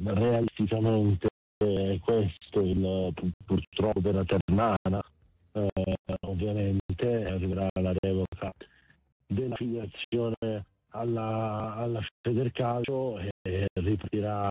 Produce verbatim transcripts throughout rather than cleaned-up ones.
realisticamente è questo il, purtroppo per la Ternana. Eh, ovviamente arriverà la revoca dell'affiliazione alla, alla Federcalcio e ripartirà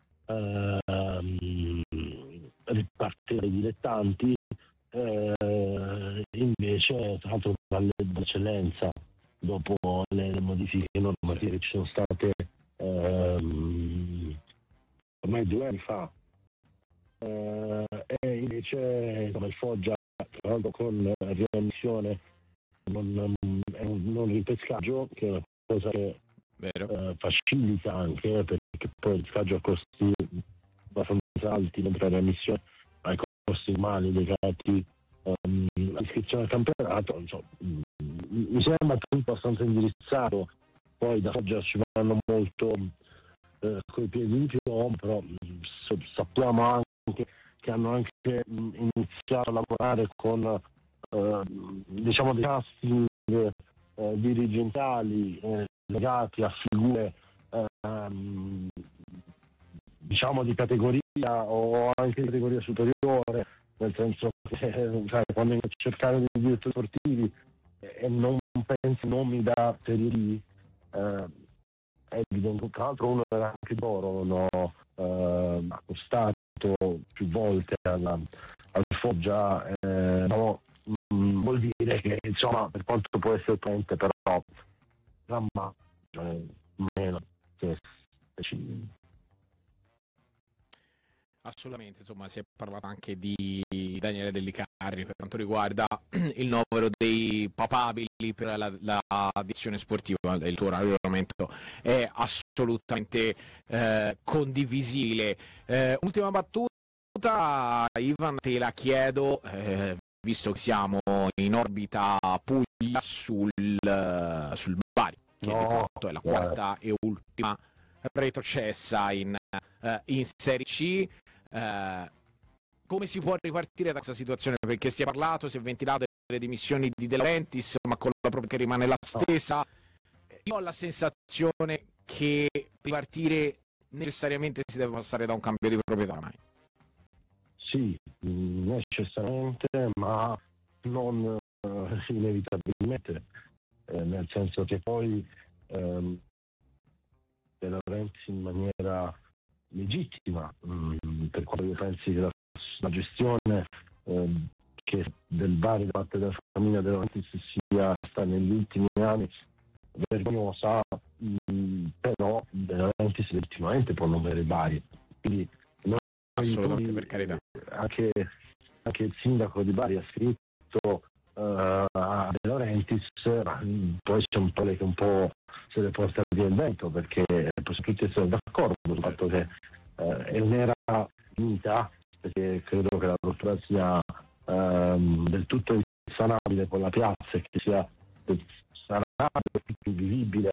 ehm, ripartirà i dilettanti, eh, invece tra l'altro dall'eccellenza dopo le, le modifiche normative che ci sono state ehm, ormai due anni fa, eh, e invece insomma, il Foggia tra l'altro con riammissione non, è un non ripescaggio, che è una cosa che eh, facilita anche, perché poi il pescaggio a costi abbastanza alti per la missione, ai costi umani legati um, all'iscrizione al campionato. Insomma, mi sembra tutto abbastanza indirizzato. Poi da Foggia ci vanno molto eh, coi piedi di piombo, però sappiamo anche che hanno anche iniziato a lavorare con eh, diciamo dei casting eh, dirigenziali eh, legati a figure ehm, diciamo di categoria o anche di categoria superiore, nel senso che sai, quando inizio a cercare dei direttori sportivi e non pensi nomi da Serie D, eh, è evidente. Tra l'altro uno era anche loro, no, eh, accostato più volte alla, al Foggia, eh, no, mh, vuol dire che insomma per quanto può essere potente, però insomma eh, meno che ci... Assolutamente, insomma si è parlato anche di Daniele Dellicarri per quanto riguarda il novero dei papabili per la, la direzione sportiva. Il tuo ragionamento è assolutamente eh, condivisibile. Eh, ultima battuta, Ivan, te la chiedo, eh, visto che siamo in orbita Puglia sul, sul Bari, che No, di fatto è la quarta eh. e ultima retrocessa in, uh, in Serie C. Uh, come si può ripartire da questa situazione? Perché si è parlato, si è ventilato delle dimissioni di De Laurentiis, ma con la propria che rimane la stessa. Io ho la sensazione che per ripartire necessariamente si deve passare da un cambio di proprietà ormai. Sì, necessariamente, ma non uh, inevitabilmente, eh, nel senso che poi um, De Laurentiis in maniera legittima, mh, per quanto io pensi che la, la gestione eh, che del Bari da parte della famiglia De Laurentiis sia stata negli ultimi anni vergognosa, mh, però De Laurentiis legittimamente può non avere Bari, quindi noi, assolutamente, per carità. Anche, anche il sindaco di Bari ha scritto uh, a De Laurentiis, ma poi c'è un po' che un po' se le porta via il vento, perché possono tutti essere d'accordo sul fatto che uh, è un'era finita, perché credo che la rottura sia um, del tutto insanabile con la piazza e che sia sanabile, tutto invivibile,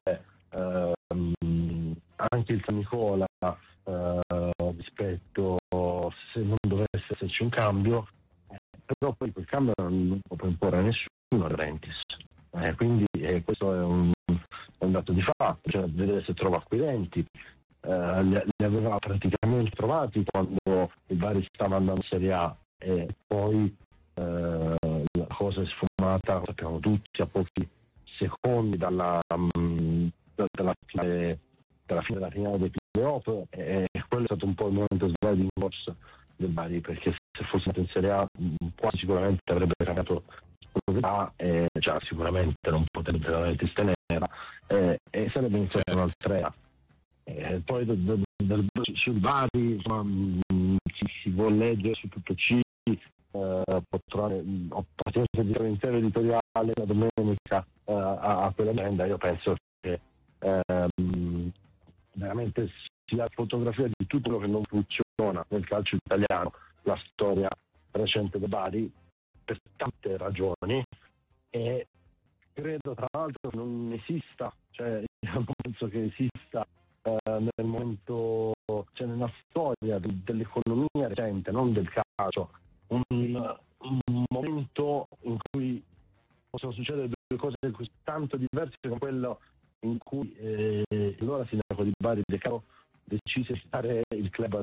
um, anche il San Nicola uh, rispetto se non dovesse esserci un cambio, eh, però poi quel cambio non lo può imporre a nessuno a Laurentiis, eh, quindi eh, questo è un, è un dato di fatto, cioè vedere se trova acquirenti, eh, li, li aveva praticamente trovati quando il Bari stava andando in Serie A e poi eh, la cosa è sfumata, lo sappiamo tutti, a pochi secondi dalla, um, dalla, fine, dalla fine della finale dei playoff, e quello è stato un po' il momento sliding course del Bari, perché se fosse andato in Serie A quasi sicuramente avrebbe cambiato proprietà, e cioè, sicuramente non potrebbe veramente tenerla, e, e sarebbe iniziata un'altra era. E poi del, del, del, sul Bari, insomma, mh, chi si vuole leggere su tutto C eh, può trovare, mh, ho pazienza di fare l'intero editoriale la domenica eh, a, a quella agenda. Io penso che ehm, veramente sia fotografia di tutto quello che non funziona nel calcio italiano, la storia recente del Bari, per tante ragioni, e credo tra l'altro che non esista, cioè io non penso che esista eh, nel momento, cioè nella storia de- dell'economia recente, non del calcio, un, un momento in cui possono succedere due cose così tanto diverse come quello in cui eh, allora sindaco di Bari De Caro decise di dare il club